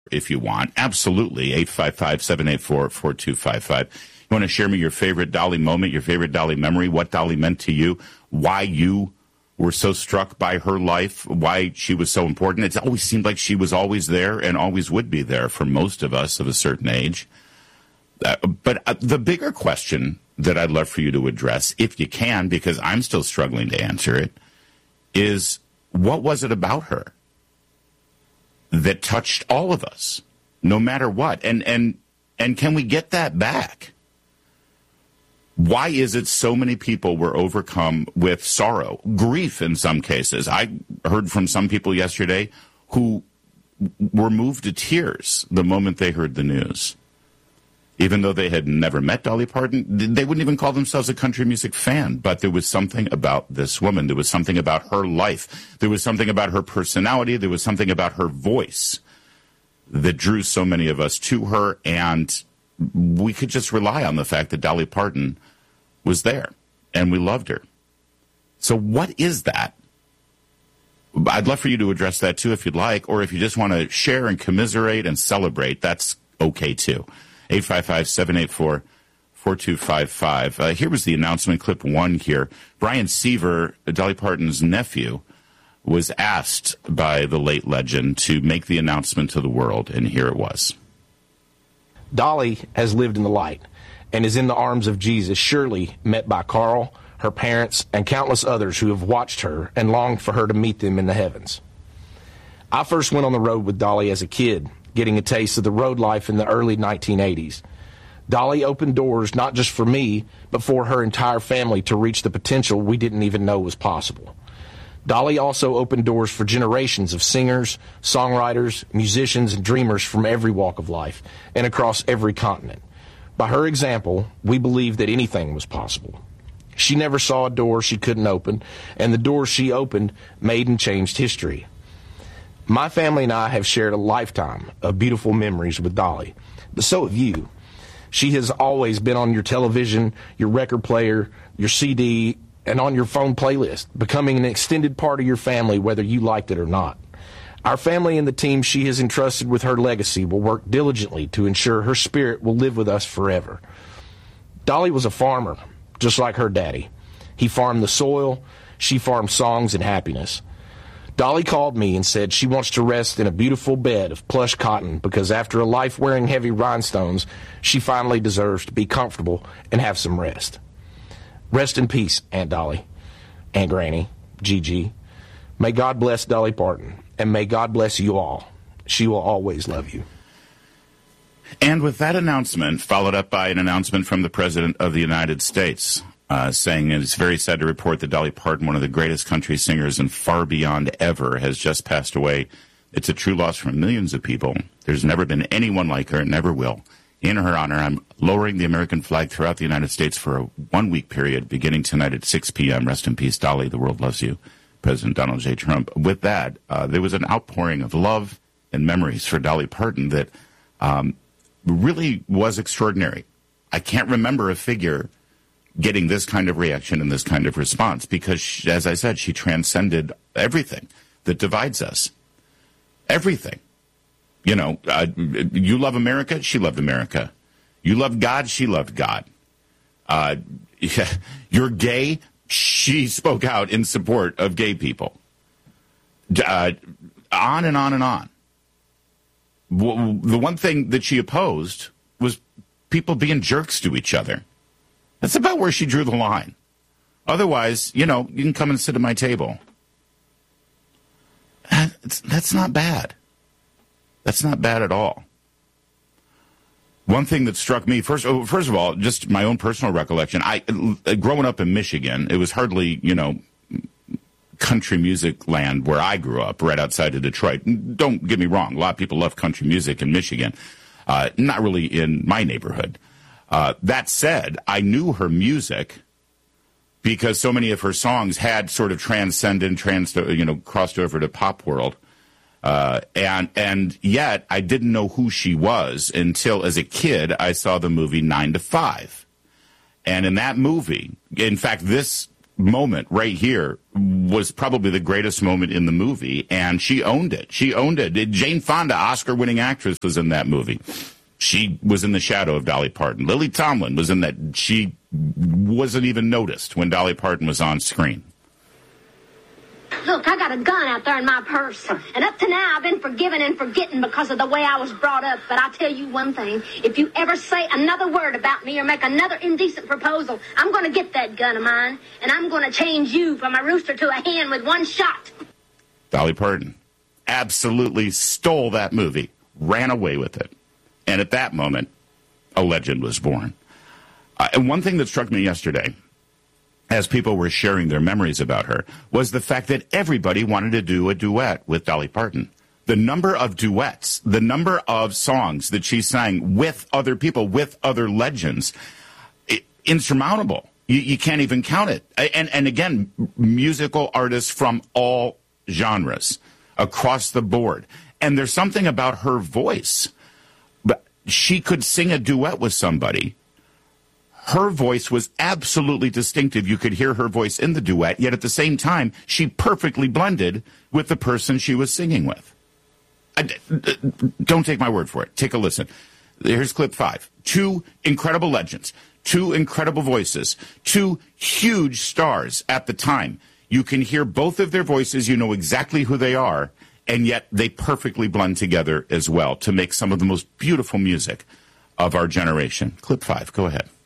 if you want. Absolutely. 855-784-4255. You want to share me your favorite Dolly moment, your favorite Dolly memory, what Dolly meant to you, why you were so struck by her life, why she was so important. It's always seemed like she was always there and always would be there for most of us of a certain age. But the bigger question that I'd love for you to address, if you can, because I'm still struggling to answer it, is what was it about her that touched all of us, no matter what? And can we get that back? Why is it so many people were overcome with sorrow, grief in some cases? I heard from some people yesterday who were moved to tears the moment they heard the news. Even though they had never met Dolly Parton, they wouldn't even call themselves a country music fan. But there was something about this woman. There was something about her life. There was something about her personality. There was something about her voice that drew so many of us to her. And we could just rely on the fact that Dolly Parton was there and we loved her. So what is that? I'd love for you to address that too if you'd like, or if you just want to share and commiserate and celebrate, that's okay too. 855-784-4255. Here was the announcement, clip one here. Brian Seaver, Dolly Parton's nephew, was asked by the late legend to make the announcement to the world, and here it was. Dolly has lived in the light and is in the arms of Jesus, surely met by Carl, her parents, and countless others who have watched her and longed for her to meet them in the heavens. I first went on the road with Dolly as a kid, getting a taste of the road life in the early 1980s. Dolly opened doors not just for me, but for her entire family to reach the potential we didn't even know was possible. Dolly also opened doors for generations of singers, songwriters, musicians, and dreamers from every walk of life and across every continent. By her example, we believe that anything was possible. She never saw a door she couldn't open, and the doors she opened made and changed history. My family and I have shared a lifetime of beautiful memories with Dolly, but so have you. She has always been on your television, your record player, your CD, and on your phone playlist, becoming an extended part of your family whether you liked it or not. Our family and the team she has entrusted with her legacy will work diligently to ensure her spirit will live with us forever. Dolly was a farmer, just like her daddy. He farmed the soil, she farmed songs and happiness. Dolly called me and said she wants to rest in a beautiful bed of plush cotton because after a life wearing heavy rhinestones, she finally deserves to be comfortable and have some rest. Rest in peace, Aunt Dolly, Aunt Granny, Gigi. May God bless Dolly Parton, and may God bless you all. She will always love you. And with that announcement, followed up by an announcement from the President of the United States, saying it's very sad to report that Dolly Parton, one of the greatest country singers and far beyond ever, has just passed away. It's a true loss for millions of people. There's never been anyone like her and never will. In her honor, I'm lowering the American flag throughout the United States for a one-week period beginning tonight at 6 p.m. Rest in peace, Dolly. The world loves you. President Donald J. Trump. With that, there was an outpouring of love and memories for Dolly Parton that really was extraordinary. I can't remember a figure getting this kind of reaction and this kind of response because, she, as I said, she transcended everything that divides us. Everything. You know, you love America, she loved America. You love God, she loved God. You're gay, she spoke out in support of gay people. On and on and on. The one thing that she opposed was people being jerks to each other. That's about where she drew the line. Otherwise, you know, you can come and sit at my table. That's not bad. That's not bad at all. One thing that struck me, first of all, just my own personal recollection, growing up in Michigan, it was hardly, you know, country music land where I grew up, right outside of Detroit. Don't get me wrong, a lot of people love country music in Michigan. Not really in my neighborhood. That said, I knew her music because so many of her songs had sort of transcended, crossed over to pop world. And yet I didn't know who she was until as a kid I saw the movie 9 to 5. And in that movie, in fact, this moment right here was probably the greatest moment in the movie, and she owned it. She owned it. Jane Fonda, Oscar-winning actress, was in that movie. She was in the shadow of Dolly Parton. Lily Tomlin was in that. She wasn't even noticed when Dolly Parton was on screen. Look, I got a gun out there in my purse. And up to now, I've been forgiven and forgetting because of the way I was brought up. But I'll tell you one thing. If you ever say another word about me or make another indecent proposal, I'm going to get that gun of mine. And I'm going to change you from a rooster to a hen with one shot. Dolly Parton absolutely stole that movie, ran away with it. And at that moment, a legend was born. And one thing that struck me yesterday, as people were sharing their memories about her, was the fact that everybody wanted to do a duet with Dolly Parton. The number of duets, the number of songs that she sang with other people, with other legends, insurmountable. You can't even count it. And again, musical artists from all genres, across the board. And there's something about her voice. But she could sing a duet with somebody. Her voice was absolutely distinctive. You could hear her voice in the duet, yet at the same time, she perfectly blended with the person she was singing with. Don't take my word for it. Take a listen. Here's clip 5. 2 incredible legends, 2 incredible voices, 2 huge stars at the time. You can hear both of their voices. You know exactly who they are, and yet they perfectly blend together as well to make some of the most beautiful music of our generation. Clip 5. Go ahead.